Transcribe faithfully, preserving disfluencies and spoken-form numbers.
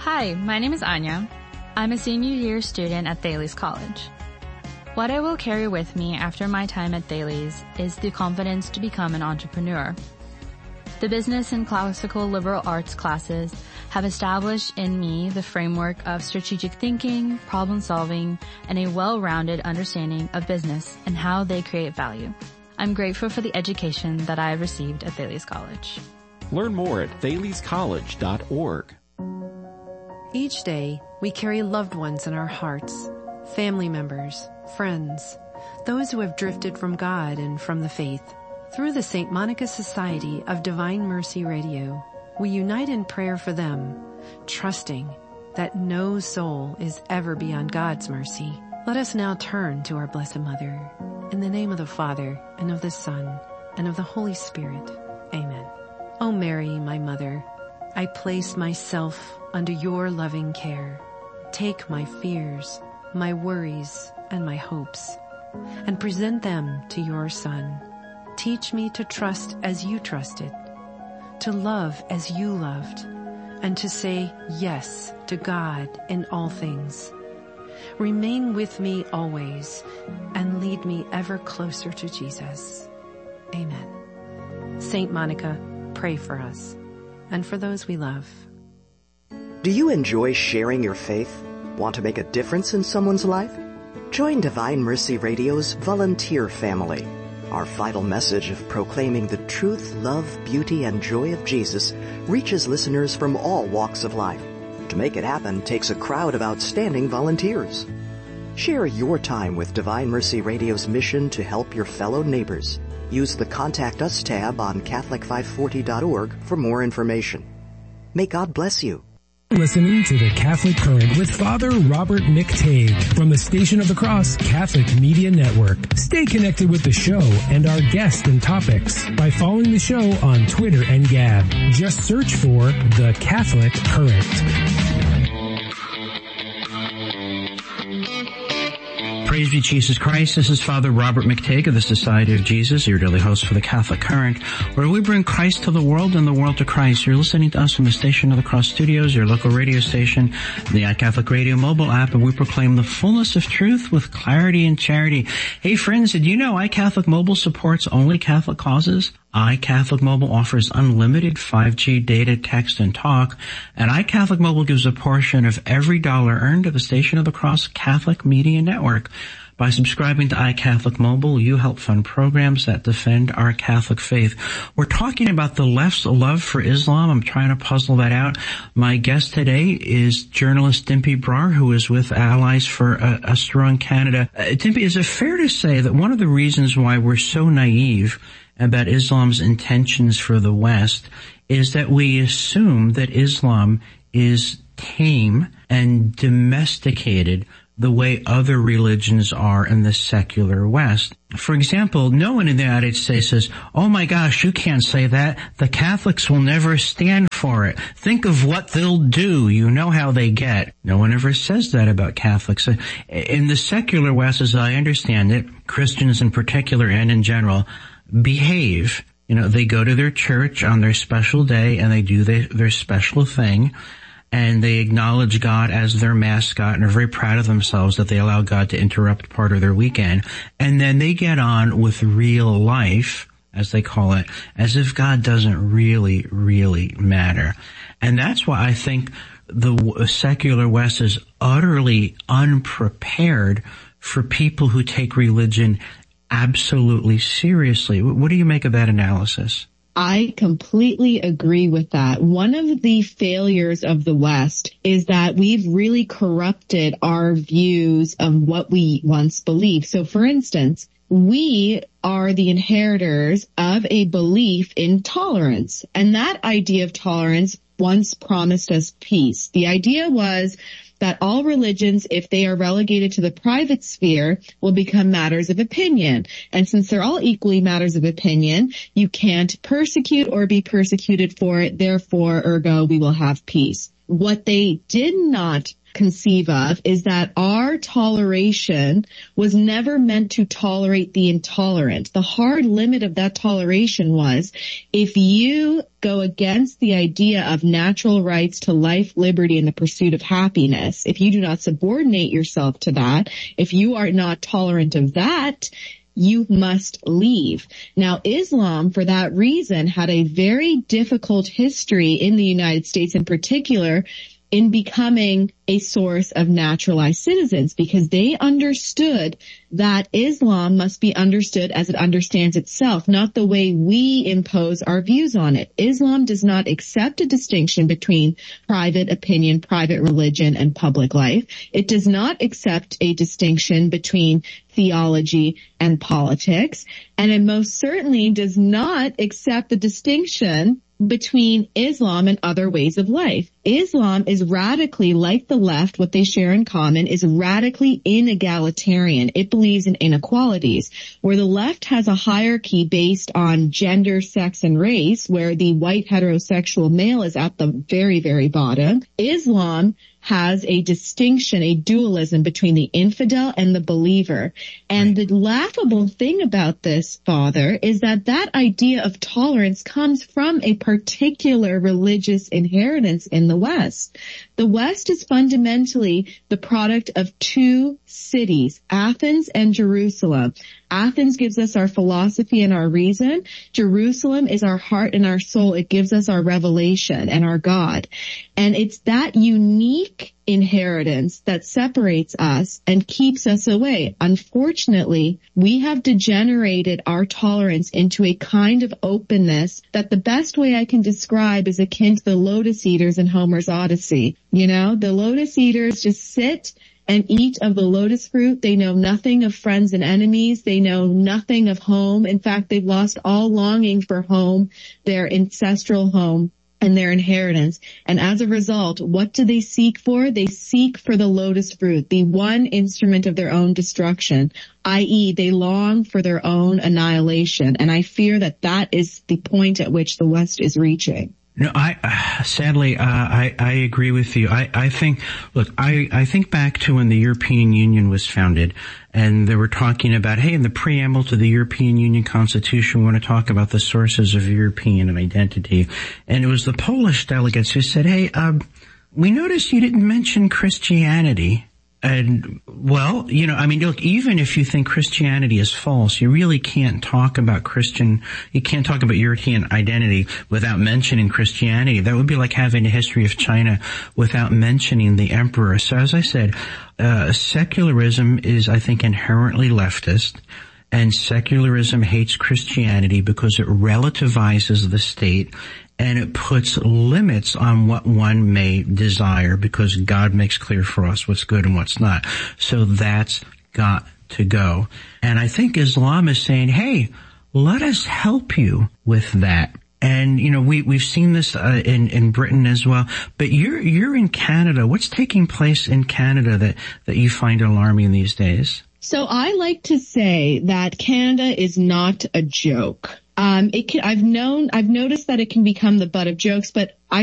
Hi, my name is Anya. I'm a senior year student at Thales College. What I will carry with me after my time at Thales is the confidence to become an entrepreneur. The business and classical liberal arts classes have established in me the framework of strategic thinking, problem solving, and a well-rounded understanding of business and how they create value. I'm grateful for the education that I have received at Thales College. Learn more at thales college dot org. Each day, we carry loved ones in our hearts, family members, friends, those who have drifted from God and from the faith. Through the Saint Monica Society of Divine Mercy Radio, we unite in prayer for them, trusting that no soul is ever beyond God's mercy. Let us now turn to our Blessed Mother. In the name of the Father, and of the Son, and of the Holy Spirit. Amen. O Mary, my Mother, I place myself under your loving care. Take my fears, my worries, and my hopes, and present them to your Son. Teach me to trust as you trusted, to love as you loved, and to say yes to God in all things. Remain with me always, and lead me ever closer to Jesus. Amen. Saint Monica, pray for us, and for those we love. Do you enjoy sharing your faith? Want to make a difference in someone's life? Join Divine Mercy Radio's volunteer family. Our vital message of proclaiming the truth, love, beauty, and joy of Jesus reaches listeners from all walks of life. To make it happen takes a crowd of outstanding volunteers. Share your time with Divine Mercy Radio's mission to help your fellow neighbors. Use the Contact Us tab on Catholic five forty dot org for more information. May God bless you. Listening to the Catholic Current with Father Robert McTague from the Station of the Cross Catholic Media Network. Stay connected with the show and our guests and topics by following the show on Twitter and Gab. Just search for the Catholic Current. Praise be Jesus Christ. This is Father Robert McTague of the Society of Jesus, your daily host for the Catholic Current, where we bring Christ to the world and the world to Christ. You're listening to us from the Station of the Cross Studios, your local radio station, the iCatholic Radio mobile app, and we proclaim the fullness of truth with clarity and charity. Hey friends, did you know iCatholic Mobile supports only Catholic causes? iCatholic Mobile offers unlimited five G data, text, and talk, and iCatholic Mobile gives a portion of every dollar earned to the Station of the Cross Catholic Media Network. By subscribing to iCatholic Mobile, you help fund programs that defend our Catholic faith. We're talking about the left's love for Islam. I'm trying to puzzle that out. My guest today is journalist Dimpy Brar, who is with Allies for a, a Strong Canada. Uh, Dimpy, is it fair to say that one of the reasons why we're so naive about Islam's intentions for the West is that we assume that Islam is tame and domesticated the way other religions are in the secular West? For example, no one in the United States says, oh my gosh, you can't say that. The Catholics will never stand for it. Think of what they'll do. You know how they get. No one ever says that about Catholics. In the secular West, as I understand it, Christians in particular and in general behave. You know, they go to their church on their special day and they do their, their special thing. And they acknowledge God as their mascot and are very proud of themselves that they allow God to interrupt part of their weekend. And then they get on with real life, as they call it, as if God doesn't really, really matter. And that's why I think the secular West is utterly unprepared for people who take religion absolutely seriously. What do you make of that analysis? I completely agree with that. One of the failures of the West is that we've really corrupted our views of what we once believed. So for instance, we are the inheritors of a belief in tolerance. And that idea of tolerance once promised us peace. The idea was that all religions, if they are relegated to the private sphere, will become matters of opinion. And since they're all equally matters of opinion, you can't persecute or be persecuted for it. Therefore, ergo, we will have peace. What they did not conceive of is that our toleration was never meant to tolerate the intolerant. The hard limit of that toleration was if you go against the idea of natural rights to life, liberty, and the pursuit of happiness, if you do not subordinate yourself to that, if you are not tolerant of that, you must leave. Now, Islam, for that reason, had a very difficult history in the United States in particular in becoming a source of naturalized citizens, because they understood that Islam must be understood as it understands itself, not the way we impose our views on it. Islam does not accept a distinction between private opinion, private religion, and public life. It does not accept a distinction between theology and politics, and it most certainly does not accept the distinction between Islam and other ways of life. Islam is radically, like the left, what they share in common is radically inegalitarian. It believes in inequalities. Where the left has a hierarchy based on gender, sex, and race, where the white heterosexual male is at the very, very bottom, Islam has a distinction, a dualism between the infidel and the believer. And right. The laughable thing about this, Father, is that that idea of tolerance comes from a particular religious inheritance in the West. The West is fundamentally the product of two cities, Athens and Jerusalem. Athens gives us our philosophy and our reason. Jerusalem is our heart and our soul. It gives us our revelation and our God. And it's that unique inheritance that separates us and keeps us away. Unfortunately, we have degenerated our tolerance into a kind of openness that the best way I can describe is akin to the lotus eaters in Homer's Odyssey. You know, the lotus eaters just sit and eat of the lotus fruit. They know nothing of friends and enemies. They know nothing of home. In fact, they've lost all longing for home, their ancestral home, and their inheritance. And as a result, what do they seek for? They seek for the lotus fruit, the one instrument of their own destruction, that is they long for their own annihilation. And I fear that that is the point at which the West is reaching. No, I, uh, sadly, uh, I, I agree with you. I, I think, look, I, I think back to when the European Union was founded, and they were talking about, hey, in the preamble to the European Union Constitution, we want to talk about the sources of European identity. And it was the Polish delegates who said, hey, uh, we noticed you didn't mention Christianity. And, well, you know, I mean, look, even if you think Christianity is false, you really can't talk about Christian, you can't talk about European identity without mentioning Christianity. That would be like having a history of China without mentioning the emperor. So as I said, uh, secularism is, I think, inherently leftist. And secularism hates Christianity because it relativizes the state and it puts limits on what one may desire because God makes clear for us what's good and what's not. So that's got to go. And I think Islam is saying, hey, let us help you with that. And, you know, we, we've seen this uh, in, in Britain as well. But you're, you're in Canada. What's taking place in Canada that, that you find alarming these days? So I like to say that Canada is not a joke. Um, it can, I've known, I've noticed that it can become the butt of jokes, but I